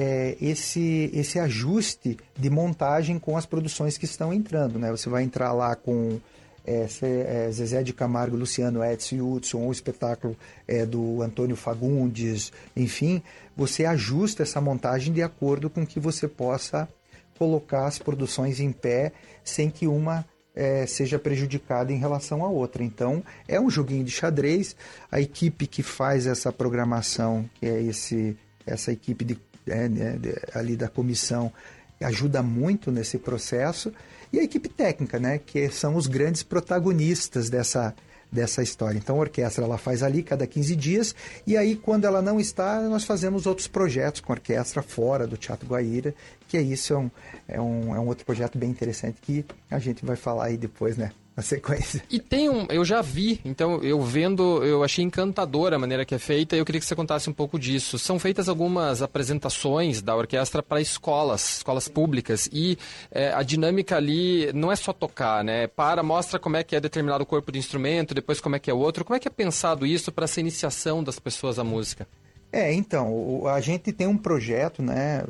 esse ajuste de montagem com as produções que estão entrando, né? Você vai entrar lá com Zezé de Camargo, Luciano, Edson e Hudson, o espetáculo do Antônio Fagundes, enfim, você ajusta essa montagem de acordo com que você possa colocar as produções em pé sem que uma seja prejudicada em relação à outra. Então, é um joguinho de xadrez. A equipe que faz essa programação, que é essa equipe ali da comissão, ajuda muito nesse processo. E a equipe técnica, né, que são os grandes protagonistas dessa história. Então a orquestra ela faz ali cada 15 dias e aí quando ela não está, nós fazemos outros projetos com a orquestra fora do Teatro Guaíra, que isso é um outro projeto bem interessante que a gente vai falar aí depois, né, na sequência. E eu já vi, então eu achei encantadora a maneira que é feita e eu queria que você contasse um pouco disso. São feitas algumas apresentações da orquestra para escolas públicas e a dinâmica ali não é só tocar, né? Mostra como é que é determinado corpo de instrumento, depois como é que é outro. Como é que é pensado isso para essa iniciação das pessoas à música? Então, a gente tem um projeto, né,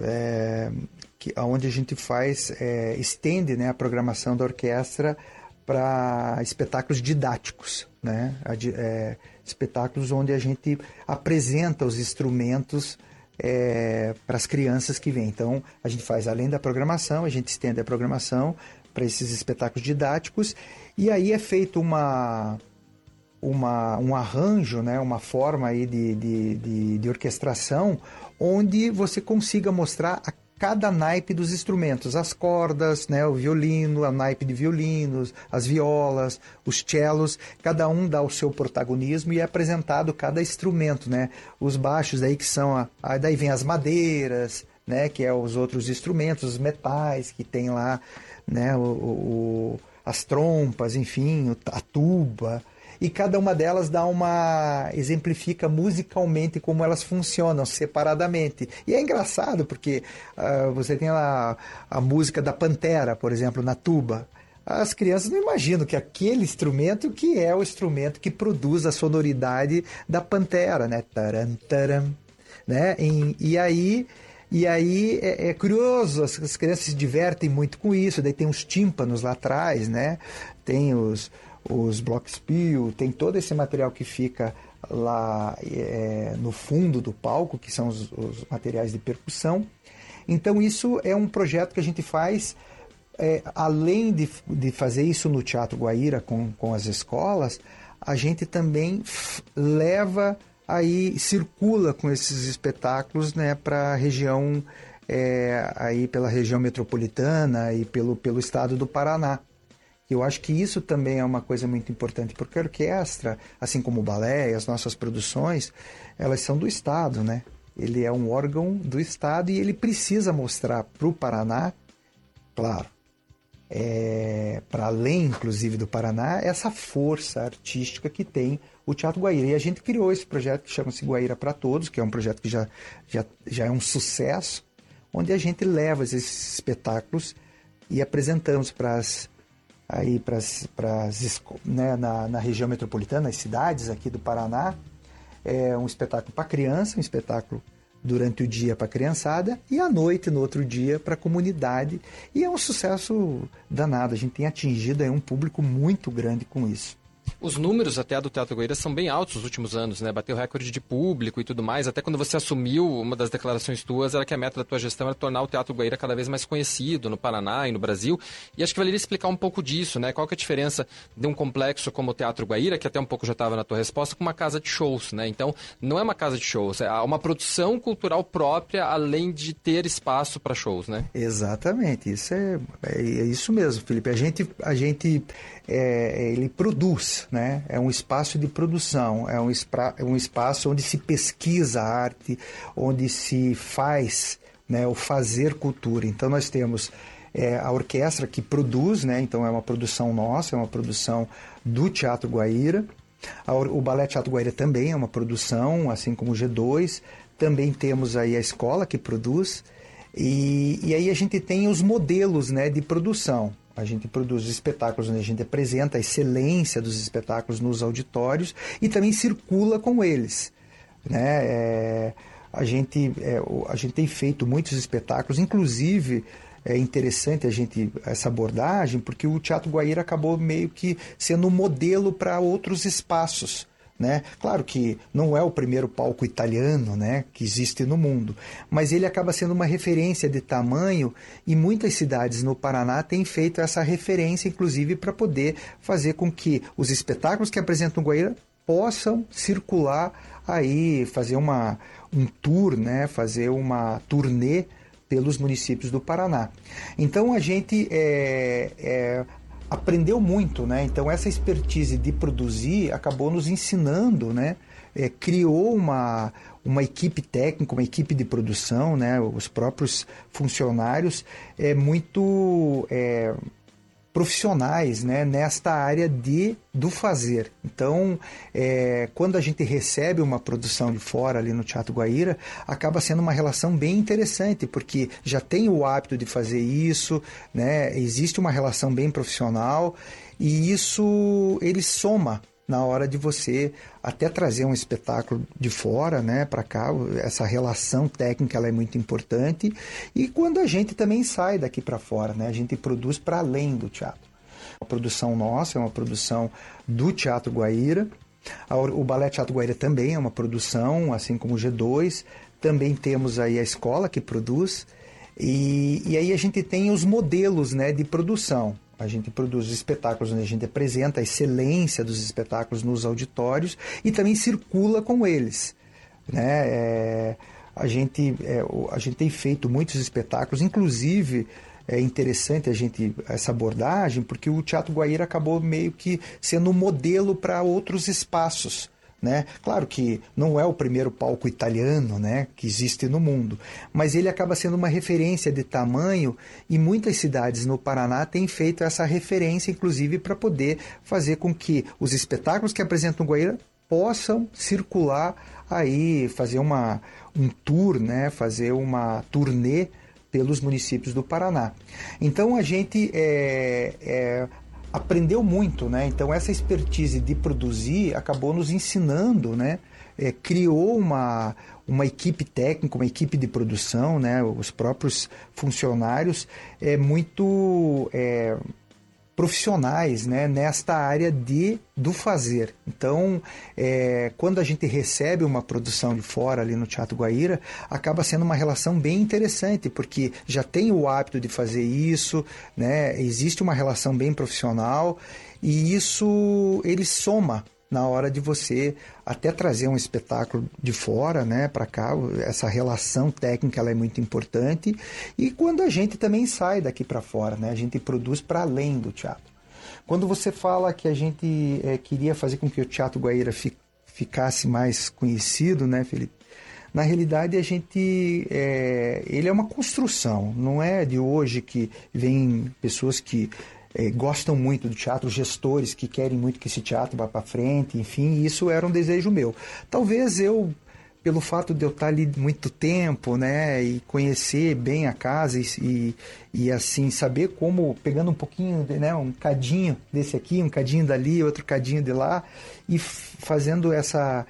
onde a gente estende, né, a programação da orquestra para espetáculos didáticos, né? Espetáculos onde a gente apresenta os instrumentos para as crianças que vêm. Então, a gente faz, além da programação, a gente estende a programação para esses espetáculos didáticos e aí é feito um arranjo, né? Uma forma aí de orquestração onde você consiga mostrar cada naipe dos instrumentos, as cordas, né, o violino, a naipe de violinos, as violas, os cellos, cada um dá o seu protagonismo e é apresentado cada instrumento, né? Os baixos daí que são, daí vem as madeiras, né, que é os outros instrumentos, os metais que tem lá, né, as trompas, enfim, a tuba. E cada uma delas exemplifica musicalmente como elas funcionam separadamente. E é engraçado porque você tem lá a música da Pantera, por exemplo, na tuba. As crianças não imaginam que aquele instrumento que é o instrumento que produz a sonoridade da Pantera, né? Taram, taram, né? E aí é curioso, as crianças se divertem muito com isso. Daí tem os tímpanos lá atrás, né? Tem os Blockspiel, tem todo esse material que fica lá no fundo do palco, que são os materiais de percussão. Então isso é um projeto que a gente faz, além de fazer isso no Teatro Guaíra com as escolas, a gente também circula com esses espetáculos, né, para a região, pela região metropolitana e pelo estado do Paraná. Eu acho que isso também é uma coisa muito importante, porque a orquestra, assim como o balé e as nossas produções, elas são do Estado, né? Ele é um órgão do Estado e ele precisa mostrar para o Paraná, claro, para além, inclusive, do Paraná, essa força artística que tem o Teatro Guaíra. E a gente criou esse projeto que chama-se Guaíra para Todos, que é um projeto que já é um sucesso, onde a gente leva esses espetáculos e apresentamos né, na região metropolitana, nas cidades aqui do Paraná. É um espetáculo para criança, um espetáculo durante o dia para a criançada e à noite, no outro dia, para a comunidade. E é um sucesso danado, a gente tem atingido um público muito grande com isso. Os números até do Teatro Guaíra são bem altos nos últimos anos, né? Bateu recorde de público e tudo mais. Até quando você assumiu, uma das declarações tuas era que a meta da tua gestão era tornar o Teatro Guaíra cada vez mais conhecido no Paraná e no Brasil. E acho que valeria explicar um pouco disso, né? Qual que é a diferença de um complexo como o Teatro Guaíra, que até um pouco já estava na tua resposta, com uma casa de shows, né? Então, não é uma casa de shows, é uma produção cultural própria, além de ter espaço para shows, né? Exatamente, isso é isso mesmo, Felipe. Ele produz, né? É um espaço de produção, é um espaço onde se pesquisa a arte, onde se faz, né, o fazer cultura. Então nós temos a orquestra que produz, né? Então é uma produção nossa, é uma produção do Teatro Guaíra. O Balé Teatro Guaíra também é uma produção, assim como o G2. Também temos aí a escola que produz. E aí a gente tem os modelos, né, de produção. A gente produz espetáculos onde a gente apresenta a excelência dos espetáculos nos auditórios e também circula com eles, né? A gente tem feito muitos espetáculos, inclusive é interessante essa abordagem, porque o Teatro Guaíra acabou meio que sendo um modelo para outros espaços, né? Claro que não é o primeiro palco italiano, né, que existe no mundo, mas ele acaba sendo uma referência de tamanho e muitas cidades no Paraná têm feito essa referência, inclusive para poder fazer com que os espetáculos que apresentam o Guaíra possam circular aí, fazer um tour, né, fazer uma turnê pelos municípios do Paraná. Então a gente aprendeu muito, né? Então essa expertise de produzir acabou nos ensinando, né? Criou uma equipe técnica, uma equipe de produção, né? Os próprios funcionários muito profissionais, né? Nesta área do fazer. Então, quando a gente recebe uma produção de fora ali no Teatro Guaíra, acaba sendo uma relação bem interessante, porque já tem o hábito de fazer isso, né? Existe uma relação bem profissional e isso ele soma na hora de você até trazer um espetáculo de fora, né, para cá. Essa relação técnica ela é muito importante. E quando a gente também sai daqui para fora, né, a gente produz para além do teatro. A produção nossa é uma produção do Teatro Guaíra. O Balé Teatro Guaíra também é uma produção, assim como o G2. Também temos aí a escola que produz. E aí a gente tem os modelos, né, de produção. A gente produz espetáculos onde a gente apresenta a excelência dos espetáculos nos auditórios e também circula com eles, né? A gente tem feito muitos espetáculos, inclusive é interessante essa abordagem, porque o Teatro Guaíra acabou meio que sendo um modelo para outros espaços, né? Claro que não é o primeiro palco italiano, né, que existe no mundo, mas ele acaba sendo uma referência de tamanho e muitas cidades no Paraná têm feito essa referência, inclusive para poder fazer com que os espetáculos que apresentam o Guaíra possam circular aí, fazer um tour, né, fazer uma turnê pelos municípios do Paraná. Então a gente aprendeu muito, né? Então essa expertise de produzir acabou nos ensinando, né? Criou uma equipe técnica, uma equipe de produção, né? Os próprios funcionários muito profissionais, né, nesta área do fazer. Então, quando a gente recebe uma produção de fora ali no Teatro Guaíra, acaba sendo uma relação bem interessante, porque já tem o hábito de fazer isso, né, existe uma relação bem profissional e isso ele soma na hora de você até trazer um espetáculo de fora, né, para cá. Essa relação técnica ela é muito importante. E quando a gente também sai daqui para fora, né, a gente produz para além do teatro. Quando você fala que a gente queria fazer com que o Teatro Guaíra ficasse mais conhecido, né, Felipe? Na realidade, ele é uma construção. Não é de hoje que vem pessoas que gostam muito do teatro, gestores que querem muito que esse teatro vá para frente, enfim, isso era um desejo meu. Talvez pelo fato de eu estar ali muito tempo, né, e conhecer bem a casa e assim, saber como, pegando um pouquinho, né, um cadinho desse aqui, um cadinho dali, outro cadinho de lá, e fazendo essa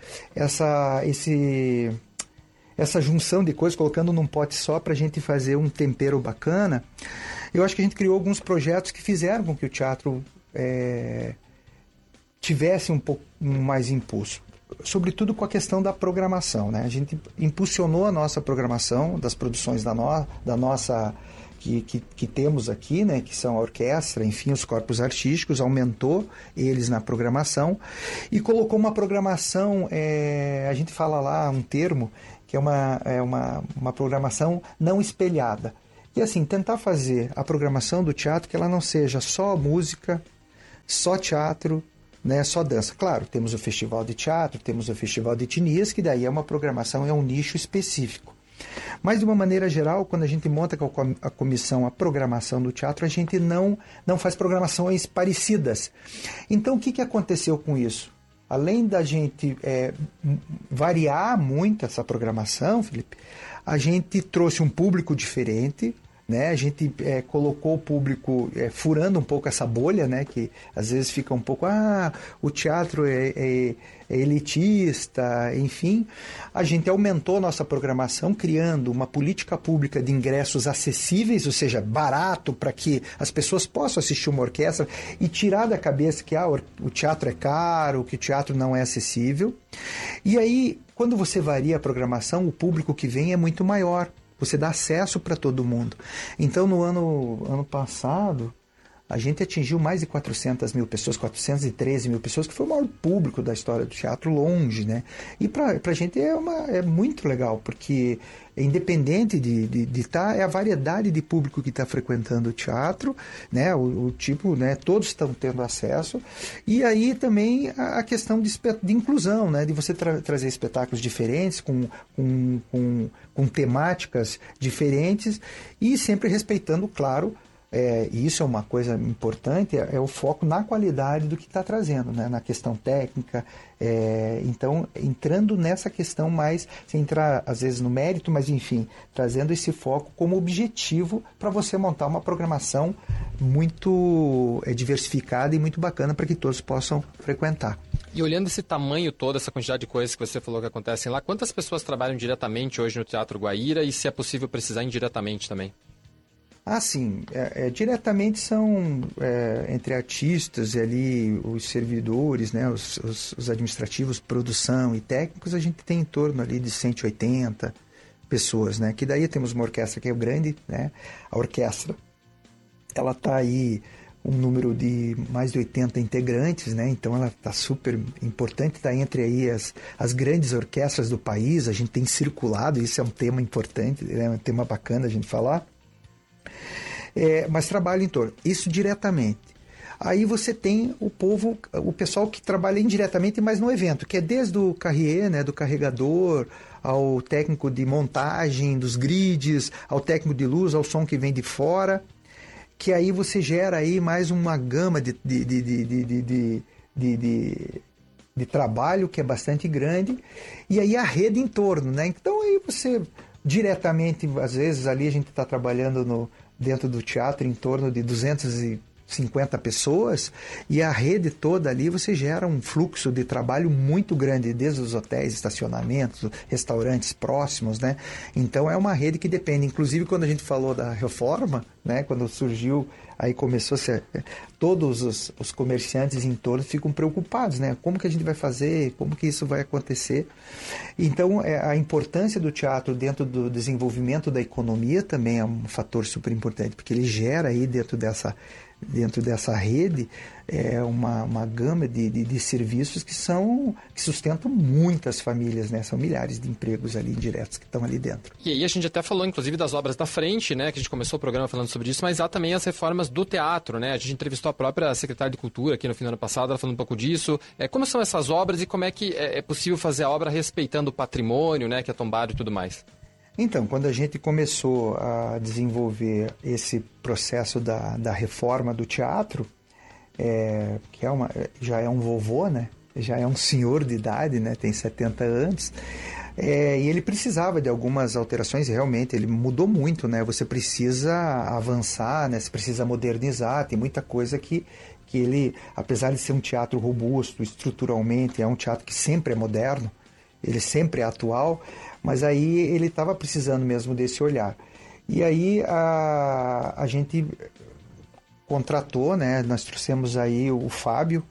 junção de coisas, colocando num pote só para a gente fazer um tempero bacana. Eu acho que a gente criou alguns projetos que fizeram com que o teatro tivesse um pouco mais impulso. Sobretudo com a questão da programação, né? A gente impulsionou a nossa programação das produções da nossa que temos aqui, né? Que são a orquestra, enfim, os corpos artísticos, aumentou eles na programação e colocou uma programação, a gente fala lá um termo, que é uma programação não espelhada. E assim, tentar fazer a programação do teatro que ela não seja só música, só teatro, né, só dança. Claro, temos o festival de teatro, temos o festival de etnias, que daí é uma programação, é um nicho específico. Mas de uma maneira geral, quando a gente monta com a comissão a programação do teatro, a gente não faz programações parecidas. Então o que aconteceu com isso? Além da gente variar muito essa programação, Felipe, a gente trouxe um público diferente, né? A gente colocou o público furando um pouco essa bolha, né? Que às vezes fica um pouco, o teatro é elitista, enfim. A gente aumentou nossa programação criando uma política pública de ingressos acessíveis, ou seja, barato, para que as pessoas possam assistir uma orquestra e tirar da cabeça que o teatro é caro, que o teatro não é acessível. E aí, quando você varia a programação, o público que vem é muito maior. Você dá acesso para todo mundo. Então, no ano passado, a gente atingiu mais de 400 mil pessoas, 413 mil pessoas, que foi o maior público da história do teatro, longe, né? E para a gente é muito legal, porque independente de estar, é a variedade de público que está frequentando o teatro, né? O tipo, né? Todos estão tendo acesso. E aí também a questão de inclusão, né? De você trazer espetáculos diferentes, com temáticas diferentes e sempre respeitando, claro, e isso é uma coisa importante, é o foco na qualidade do que está trazendo, né? Na questão técnica. Então, entrando nessa questão mais, sem entrar às vezes no mérito, mas enfim, trazendo esse foco como objetivo para você montar uma programação muito diversificada e muito bacana para que todos possam frequentar. E olhando esse tamanho todo, essa quantidade de coisas que você falou que acontecem lá, quantas pessoas trabalham diretamente hoje no Teatro Guaíra e, se é possível precisar, indiretamente também? Sim, diretamente são entre artistas e ali os servidores, né, os administrativos, produção e técnicos, a gente tem em torno ali de 180 pessoas, né, que daí temos uma orquestra que é grande, né, a orquestra, ela está aí um número de mais de 80 integrantes, né, então ela está super importante, está entre aí as grandes orquestras do país, a gente tem circulado, isso é um tema importante, é um tema bacana a gente falar. Mas trabalha em torno, isso diretamente. Aí você tem o pessoal que trabalha indiretamente, mas no evento, que é desde o carrier, né, do carregador, ao técnico de montagem dos grids, ao técnico de luz, ao som que vem de fora, que aí você gera aí mais uma gama de trabalho que é bastante grande, e aí a rede em torno, né? Então aí você diretamente, às vezes ali a gente está trabalhando dentro do teatro em torno de 250 pessoas, e a rede toda ali você gera um fluxo de trabalho muito grande, desde os hotéis, estacionamentos, restaurantes próximos, né? Então é uma rede que depende, inclusive quando a gente falou da reforma, né? Quando surgiu, aí começou todos os comerciantes em torno ficam preocupados, né? Como que a gente vai fazer? Como que isso vai acontecer? Então, a importância do teatro dentro do desenvolvimento da economia também é um fator super importante, porque ele gera aí dentro dessa rede uma gama de serviços que sustentam muitas famílias, né? São milhares de empregos ali indiretos que estão ali dentro. E aí a gente até falou, inclusive, das obras da frente, né? Que a gente começou o programa falando sobre isso, mas há também as reformas do teatro, né? A gente entrevistou a própria secretária de Cultura aqui no fim do ano passado, ela falando um pouco disso. Como são essas obras e como é que é possível fazer a obra respeitando o patrimônio, né? Que é tombado e tudo mais? Então, quando a gente começou a desenvolver esse processo da reforma do teatro, que já é um vovô, né? Já é um senhor de idade, né? Tem 70 anos, e ele precisava de algumas alterações, realmente, ele mudou muito, né? Você precisa avançar, né? Você precisa modernizar, tem muita coisa que ele, apesar de ser um teatro robusto, estruturalmente, é um teatro que sempre é moderno, ele sempre é atual, mas aí ele estava precisando mesmo desse olhar. E aí a gente contratou, né? Nós trouxemos aí o Fábio,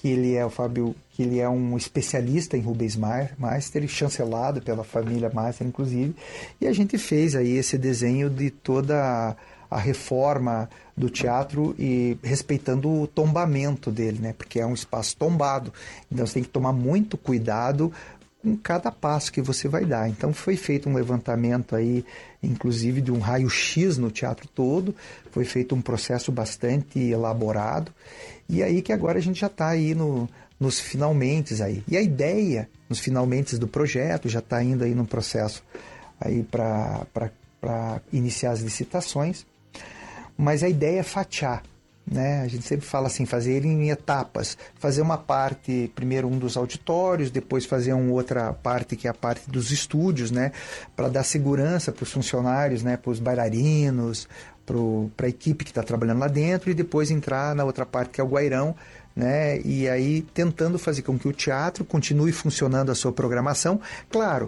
que ele é o Fábio, que ele é um especialista em Rubens Meister, chancelado pela família Meister, inclusive, e a gente fez aí esse desenho de toda a reforma do teatro e respeitando o tombamento dele, né? Porque é um espaço tombado, então você tem que tomar muito cuidado com cada passo que você vai dar. Então foi feito um levantamento aí, inclusive de um raio-x no teatro todo, foi feito um processo bastante elaborado, e aí que agora a gente já está aí nos finalmentes aí. E a ideia, nos finalmentes do projeto, já está indo aí num processo aí para iniciar as licitações, mas a ideia é fatiar, né? A gente sempre fala assim, fazer ele em etapas, fazer uma parte, primeiro um dos auditórios, depois fazer uma outra parte que é a parte dos estúdios, né? Para dar segurança para os funcionários, né? Para os bailarinos, para a equipe que está trabalhando lá dentro, e depois entrar na outra parte que é o guairão, né? E aí tentando fazer com que o teatro continue funcionando a sua programação, claro,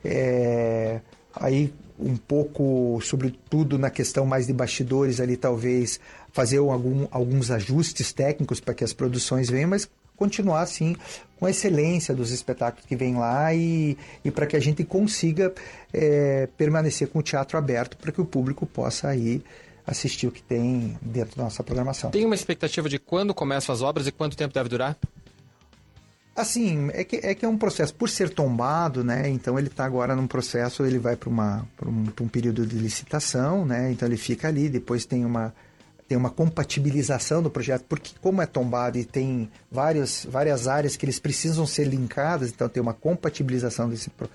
aí um pouco, sobretudo na questão mais de bastidores ali, talvez fazer alguns ajustes técnicos para que as produções venham, mas continuar assim com a excelência dos espetáculos que vêm lá e para que a gente consiga permanecer com o teatro aberto para que o público possa aí assistir o que tem dentro da nossa programação. Tem uma expectativa de quando começam as obras e quanto tempo deve durar? Assim, é que é um processo, por ser tombado, né? Então ele está agora num processo, ele vai para um período de licitação, né? Então ele fica ali, depois tem uma compatibilização do projeto, porque como é tombado e tem várias áreas que eles precisam ser linkadas, então tem uma compatibilização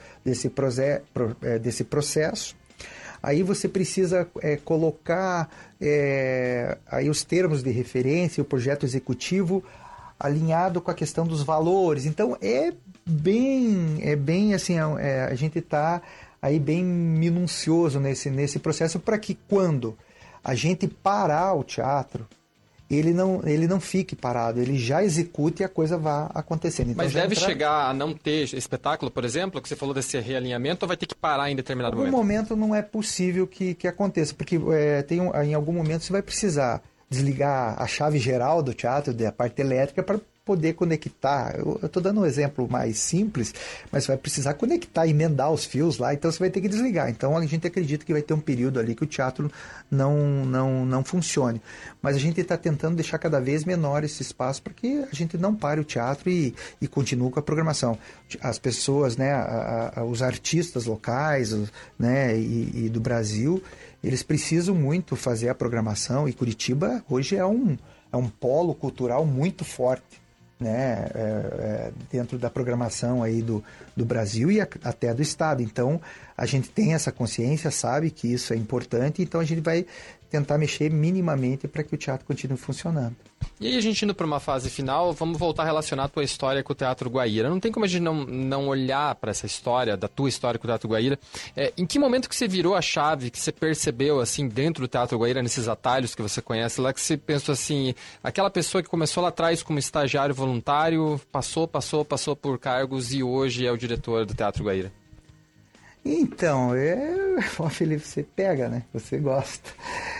desse processo. Aí você precisa colocar aí os termos de referência, o projeto executivo alinhado com a questão dos valores. Então é bem assim, a gente está aí bem minucioso nesse processo para que quando a gente parar o teatro, ele não fique parado, ele já execute e a coisa vá acontecendo. Então, mas deve chegar a não ter espetáculo, por exemplo, que você falou desse realinhamento, ou vai ter que parar em determinado momento? Em algum momento não é possível que aconteça, porque em algum momento você vai precisar desligar a chave geral do teatro, da parte elétrica, para poder conectar. Eu estou dando um exemplo mais simples, mas você vai precisar conectar, emendar os fios lá, então você vai ter que desligar. Então a gente acredita que vai ter um período ali que o teatro não funcione. Mas a gente está tentando deixar cada vez menor esse espaço para que a gente não pare o teatro e continue com a programação. As pessoas, né, os artistas locais, né, e do Brasil, eles precisam muito fazer a programação, e Curitiba hoje é um polo cultural muito forte, né, dentro da programação aí do Brasil e até do Estado. Então a gente tem essa consciência, sabe que isso é importante, então a gente vai tentar mexer minimamente para que o teatro continue funcionando. E aí, a gente indo para uma fase final, vamos voltar a relacionar a tua história com o Teatro Guaíra. Não tem como a gente não olhar para essa história, da tua história com o Teatro Guaíra. Em que momento que você virou a chave, que você percebeu, assim, dentro do Teatro Guaíra, nesses atalhos que você conhece lá, que você pensou assim, aquela pessoa que começou lá atrás como estagiário voluntário, passou por cargos e hoje é o diretor do Teatro Guaíra? Então, Felipe, você pega, né? Você gosta.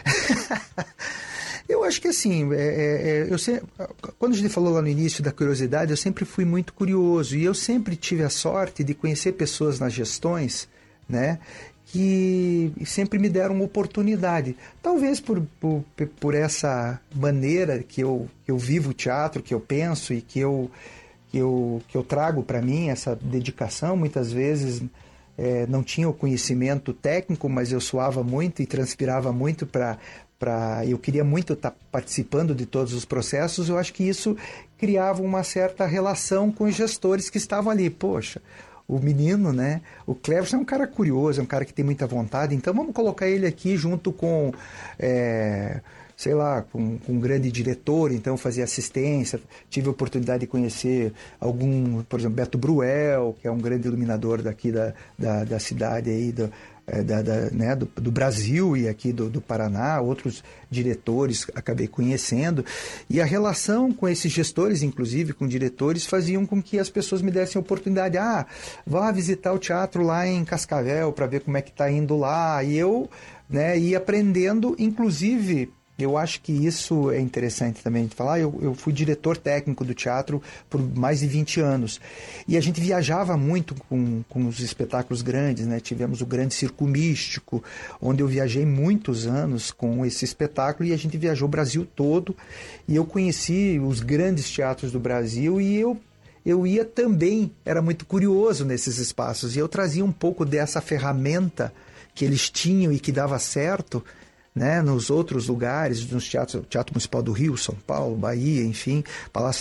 Eu acho que assim, quando a gente falou lá no início da curiosidade, eu sempre fui muito curioso e eu sempre tive a sorte de conhecer pessoas nas gestões, né, que sempre me deram oportunidade. Talvez por essa maneira que eu vivo o teatro, que eu penso e que eu trago para mim, essa dedicação, muitas vezes não tinha o conhecimento técnico, mas eu suava muito e transpirava muito eu queria muito estar participando de todos os processos. Eu acho que isso criava uma certa relação com os gestores que estavam ali. Poxa, o menino, né? O Cleverson é um cara curioso, é um cara que tem muita vontade, então vamos colocar ele aqui junto com, sei lá, com um grande diretor, então fazer assistência. Tive a oportunidade de conhecer por exemplo, Beto Bruel, que é um grande iluminador daqui da cidade aí, do Brasil e aqui do Paraná. Outros diretores acabei conhecendo, e a relação com esses gestores, inclusive com diretores, faziam com que as pessoas me dessem a oportunidade, vá visitar o teatro lá em Cascavel para ver como é que está indo lá, e eu, né, ia aprendendo, inclusive Eu acho que isso é interessante também de falar. Eu fui diretor técnico do teatro por mais de 20 anos. E a gente viajava muito com os espetáculos grandes, né? Tivemos o Grande Circo Místico, onde eu viajei muitos anos com esse espetáculo, e a gente viajou o Brasil todo. E eu conheci os grandes teatros do Brasil, e eu ia também, era muito curioso nesses espaços. E eu trazia um pouco dessa ferramenta que eles tinham e que dava certo, né, nos outros lugares, nos teatros, Teatro Municipal do Rio, São Paulo, Bahia, enfim, Palácio